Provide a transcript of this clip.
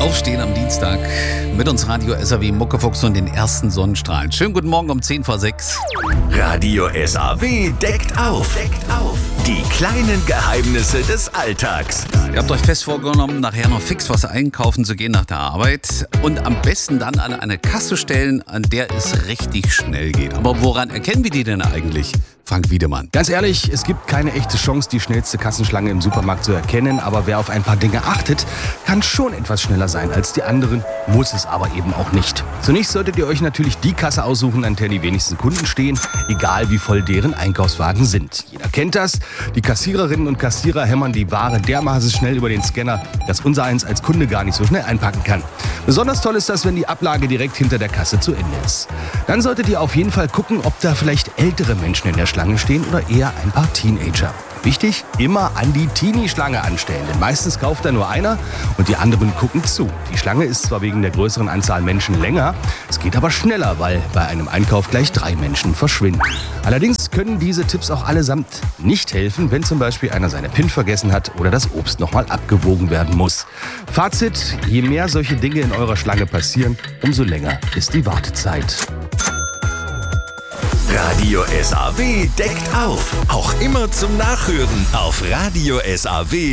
Aufstehen am Dienstag mit uns Radio SAW Muckefuchs und den ersten Sonnenstrahlen. Schönen guten Morgen um 5:10. Radio SAW deckt auf. Die kleinen Geheimnisse des Alltags. Ihr habt euch fest vorgenommen, nachher noch fix was einkaufen zu gehen nach der Arbeit und am besten dann an eine Kasse stellen, an der es richtig schnell geht. Aber woran erkennen wir die denn eigentlich? Frank Wiedemann. Ganz ehrlich, es gibt keine echte Chance, die schnellste Kassenschlange im Supermarkt zu erkennen. Aber wer auf ein paar Dinge achtet, kann schon etwas schneller sein als die anderen, muss es aber eben auch nicht. Zunächst solltet ihr euch natürlich die Kasse aussuchen, an der die wenigsten Kunden stehen, egal wie voll deren Einkaufswagen sind. Jeder kennt das. Die Kassiererinnen und Kassierer hämmern die Ware dermaßen schnell über den Scanner, dass unsereins als Kunde gar nicht so schnell einpacken kann. Besonders toll ist das, wenn die Ablage direkt hinter der Kasse zu Ende ist. Dann solltet ihr auf jeden Fall gucken, ob da vielleicht ältere Menschen in der Schlange stehen oder eher ein paar Teenager. Wichtig, immer an die Teenie-Schlange anstellen, denn meistens kauft da nur einer und die anderen gucken zu. Die Schlange ist zwar wegen der größeren Anzahl Menschen länger, es geht aber schneller, weil bei einem Einkauf gleich 3 Menschen verschwinden. Allerdings können diese Tipps auch allesamt nicht helfen, wenn zum Beispiel einer seine PIN vergessen hat oder das Obst nochmal abgewogen werden muss. Fazit, je mehr solche Dinge in eurer Schlange passieren, umso länger ist die Wartezeit. Radio SAW deckt auf. Auch immer zum Nachhören auf Radio SAW.